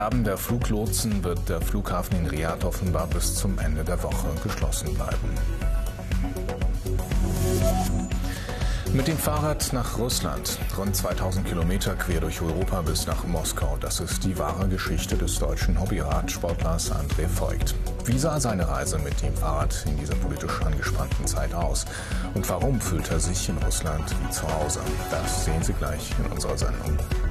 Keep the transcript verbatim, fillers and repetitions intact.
Abend der Fluglotsen wird der Flughafen in Riad offenbar bis zum Ende der Woche geschlossen bleiben. Mit dem Fahrrad nach Russland. Rund zweitausend Kilometer quer durch Europa bis nach Moskau. Das ist die wahre Geschichte des deutschen Hobbyradsportlers André Voigt. Wie sah seine Reise mit dem Fahrrad in dieser politisch angespannten Zeit aus? Und warum fühlt er sich in Russland wie zu Hause? Das sehen Sie gleich in unserer Sendung.